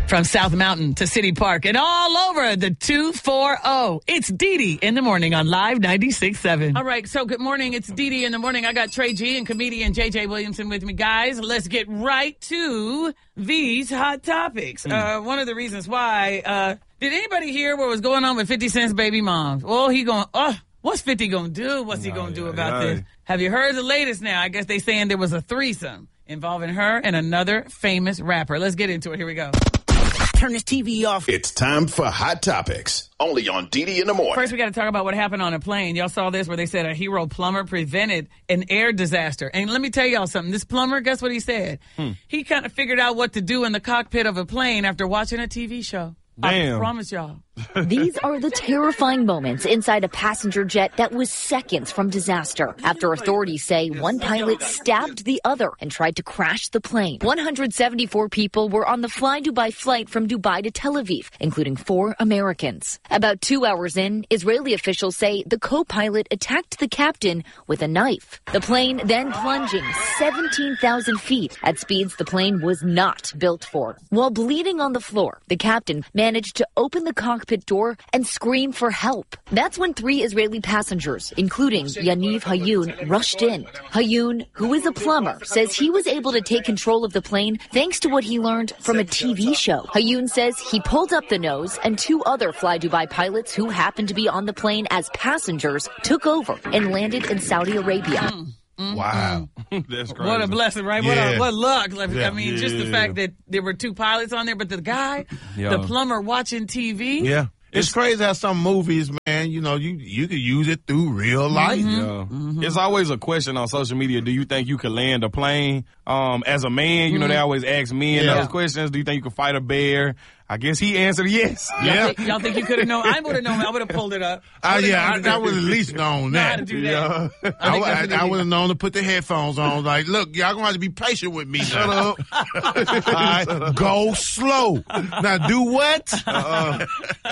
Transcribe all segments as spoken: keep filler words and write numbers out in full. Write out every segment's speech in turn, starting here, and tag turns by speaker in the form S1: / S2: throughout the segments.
S1: From South Mountain to City Park and all over the two forty. It's Dee Dee in the morning on Live ninety-six point seven. All right, so good morning. It's Dee Dee in the morning. I got Trey G and comedian J J Williamson with me. Guys, let's get right to these hot topics. Mm. Uh, one of the reasons why, uh, did anybody hear what was going on with fifty Cent's baby mom? Well, he going, oh, what's fifty going to do? What's he going to do about this? Have you heard the latest now? I guess they saying there was a threesome involving her and another famous rapper. Let's get into it. Here we go.
S2: Turn this T V off.
S3: It's time for Hot Topics, only on Dee Dee in the morning.
S1: First, we got to talk about what happened on a plane. Y'all saw this where they said a hero plumber prevented an air disaster. And let me tell y'all something. This plumber, guess what he said? Hmm. He kind of figured out what to do in the cockpit of a plane after watching a T V show.
S4: Damn.
S1: I promise y'all.
S5: These are the terrifying moments inside a passenger jet that was seconds from disaster after authorities say one pilot stabbed the other and tried to crash the plane. one hundred seventy-four people were on the Fly Dubai flight from Dubai to Tel Aviv, including four Americans. About two hours in, Israeli officials say the co-pilot attacked the captain with a knife. The plane then plunging seventeen thousand feet at speeds the plane was not built for. While bleeding on the floor, the captain managed to open the cockpit door and scream for help. That's when three Israeli passengers, including Yaniv Hayun, rushed in. Hayun, who is a plumber, says he was able to take control of the plane thanks to what he learned from a T V show. Hayun says he pulled up the nose and two other Fly Dubai pilots who happened to be on the plane as passengers took over and landed in Saudi Arabia.
S1: Mm. Mm-hmm.
S4: Wow. That's crazy.
S1: What a blessing, right?
S4: Yeah.
S1: What, a, what luck. Like,
S4: Yeah.
S1: I mean, just the
S4: Yeah.
S1: fact that there were two pilots on there, but the guy,
S4: Yeah.
S1: the plumber watching T V.
S4: Yeah.
S6: It's, it's crazy how some movies, man, you know, you you could use it through real life.
S4: Yeah.
S1: Mm-hmm.
S4: It's always a question on social media. Do you think you could land a plane? Um, as a man, you
S1: Mm-hmm.
S4: know, they always ask men
S6: Yeah.
S4: those questions. Do you think you could fight a bear? I guess he answered yes.
S1: Y'all,
S6: Yeah.
S1: think, y'all think you could have known? I would have known. I would have pulled it up.
S6: Uh, yeah, I, I would have at least known
S1: Know how to
S6: that.
S1: do that.
S4: Yeah.
S1: I
S6: I,
S1: think that's what
S6: I,
S1: they
S6: I
S1: did.
S6: would have known to put the headphones on. Like, look, y'all gonna have to be patient with me.
S4: Shut
S6: now.
S4: up.
S6: All right, go slow. Now do what?
S4: Uh,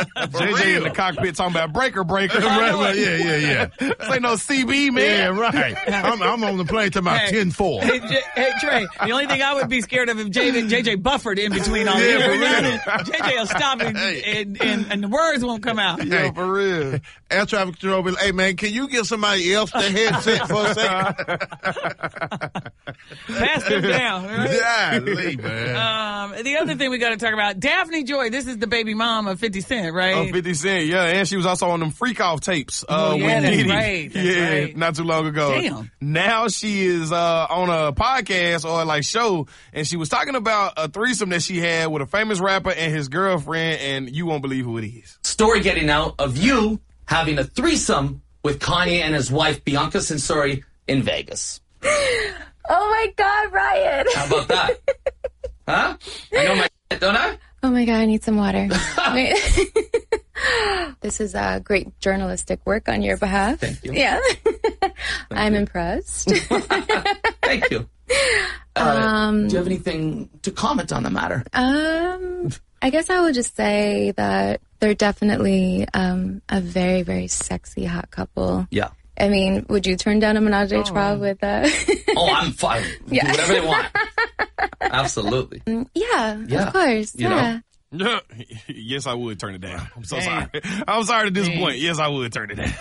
S4: J J in the cockpit talking about breaker breaker.
S6: right, right, yeah, yeah, yeah.
S4: This ain't no C B, man.
S6: Yeah, right. I'm, I'm on the plane talking about
S1: Hey.
S6: ten four.
S1: Hey, J- hey, Trey, the only thing I would be scared of if J J, J J buffered in between all
S6: Yeah,
S1: this.
S6: for real.
S1: J J will stop and, and, and, and the words won't come out.
S4: Yo, for real.
S6: Air traffic control be like, hey, man, can you give somebody else the headset for a second?
S1: Pass them down. all right?
S6: Yeah, leave, man.
S1: Um, the other thing we got to talk about, Daphne Joy, this is the baby mom of fifty Cent, right?
S4: Oh, fifty Cent, yeah. And she was also on them freak off tapes. Uh,
S1: Oh, yeah,
S4: with
S1: that's
S4: Diddy.
S1: right, that's
S4: yeah,
S1: right.
S4: not too long ago.
S1: Damn.
S4: Now she is uh, on a podcast or like show, and she was talking about a threesome that she had with a famous rapper and his girlfriend, and you won't believe who it is.
S7: Story getting out of you having a threesome with Kanye and his wife Bianca Censori in Vegas.
S8: Oh my God, Ryan.
S7: How about that? Huh? I know my shit, don't I?
S8: Oh my God, I need some water. Wait. This is uh, great journalistic work on your behalf.
S7: Thank you.
S8: Yeah. I'm impressed.
S7: Thank you. Uh,
S8: Um,
S7: do you have anything to comment on the matter?
S8: Um, I guess I would just say that they're definitely um, a very, very sexy hot couple.
S7: Yeah.
S8: I mean, would you turn down a menage a trois with uh
S7: Oh, I'm fine.
S8: Yeah.
S7: Do whatever they want. Absolutely.
S8: Yeah,
S7: Yeah.
S8: of course.
S7: You
S8: yeah.
S7: know?
S4: Yeah. Yes, I would turn it down. I'm so
S1: Dang.
S4: sorry. I'm sorry to disappoint. Yes, I would turn it down.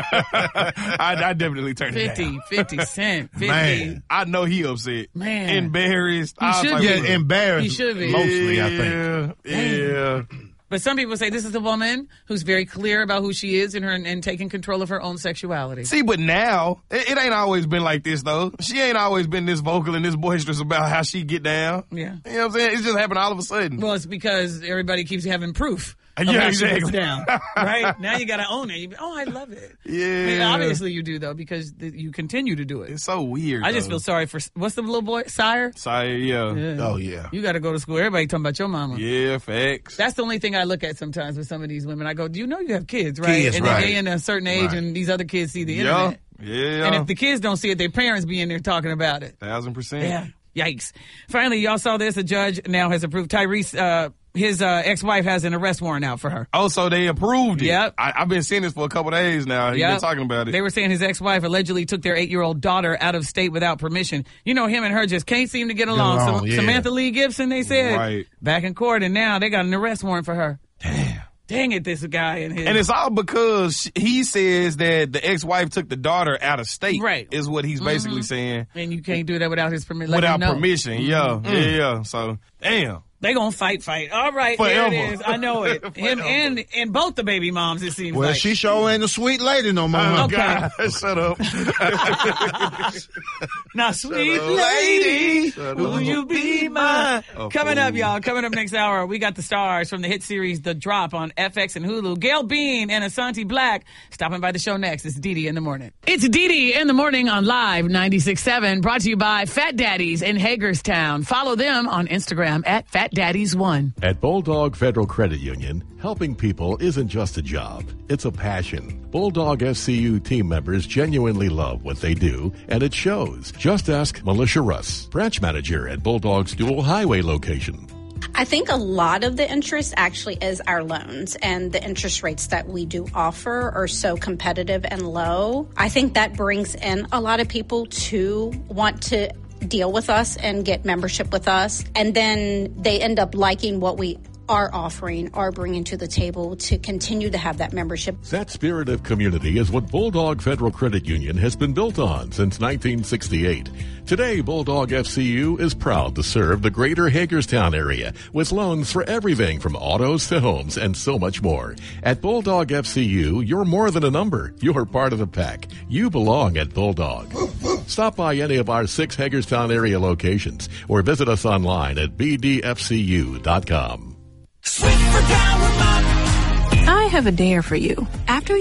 S4: I, I definitely turn it
S1: fifty,
S4: down.
S1: fifty Cent, fifty.
S6: Man.
S4: I know he upset.
S1: Man.
S4: Embarrassed.
S1: He
S4: I was
S1: should
S4: like,
S1: be.
S6: Yeah,
S4: look,
S6: embarrassed.
S1: He should be.
S6: Mostly, I think.
S4: Yeah, yeah.
S1: But some people say this is a woman who's very clear about who she is and her and taking control of her own sexuality.
S4: See, but now, it, it ain't always been like this, though. She ain't always been this vocal and this boisterous about how she get down.
S1: Yeah.
S4: You know what I'm saying? It's just happened all of a sudden.
S1: Well, it's because everybody keeps having proof. Of
S4: Yeah,
S1: how she gets
S4: exactly.
S1: down, right? Now you got to own it. You, oh, I love it.
S4: Yeah.
S1: I mean, obviously you do, though, because th- you continue to do it.
S4: It's so weird.
S1: I just
S4: though.
S1: feel sorry for, what's the little boy? Sire?
S4: Sorry, yeah. Yeah,
S1: Yeah.
S6: Oh, yeah.
S1: You got to go to school. Everybody talking about your mama.
S4: facts.
S1: That's the only thing I look at sometimes with some of these women. I go, do you know you have kids, right?
S6: Kids,
S1: and then
S6: right.
S1: they in a certain age
S6: Right.
S1: and these other kids see the
S4: Yeah.
S1: internet.
S4: Yeah.
S1: And if the kids don't see it, their parents be in there talking about it.
S4: Thousand percent.
S1: Yeah. Yikes. Finally, y'all saw this. A judge now has approved Tyrese uh, his uh, ex-wife has an arrest warrant out for her.
S4: Oh, so they approved it.
S1: Yep.
S4: I, I've been seeing this for a couple of days now. He's
S1: Yep.
S4: been talking about it.
S1: They were saying his ex-wife allegedly took their eight-year-old daughter out of state without permission. You know, him and her just can't seem to get along.
S6: along,
S1: Sam-
S6: yeah.
S1: Samantha Lee Gibson, they said,
S4: Right.
S1: back in court, and now they got an arrest warrant for her.
S4: Damn.
S1: Dang it, this guy and his...
S4: And it's all because he says that the ex-wife took the daughter out of state.
S1: Right.
S4: Is what he's basically saying.
S1: And you can't do that without his permission.
S4: Without permission. Yeah. Yeah, yeah. So, damn.
S1: They gonna fight, fight. All right,
S4: Forever.
S1: there it is. I know it. Him and and both the baby moms, it seems
S6: Well,
S1: like.
S6: she sure ain't a sweet lady no more.
S4: Oh,
S1: Okay.
S4: God. Shut up.
S1: Now, sweet
S4: up.
S1: lady,
S4: Shut
S1: will
S4: up.
S1: you be mine?
S4: A
S1: Coming up,
S4: fool.
S1: y'all. Coming up next hour, we got the stars from the hit series The Drop on F X and Hulu. Gail Bean and Asante Black stopping by the show next. It's Dee Dee in the morning. It's Dee Dee in the morning on Live ninety-six point seven, brought to you by Fat Daddies in Hagerstown. Follow them on Instagram at Fat Daddies one.
S9: At Bulldog Federal Credit Union, helping people isn't just a job, it's a passion. Bulldog F C U team members genuinely love what they do, and it shows. Just ask Militia Russ, branch manager at Bulldog's dual highway location.
S10: I think a lot of the interest actually is our loans, and the interest rates that we do offer are so competitive and low. I think that brings in a lot of people to want to deal with us and get membership with us, and then they end up liking what we are offering or bringing to the table to continue to have that membership.
S9: That spirit of community is what Bulldog Federal Credit Union has been built on since nineteen sixty-eight. Today, Bulldog F C U is proud to serve the greater Hagerstown area with loans for everything from autos to homes and so much more. At Bulldog F C U, you're more than a number. You're part of the pack. You belong at Bulldog. Stop by any of our six Hagerstown area locations or visit us online at b d f c u dot com.
S2: Sweet for Power Mop.
S11: I have a dare for you. After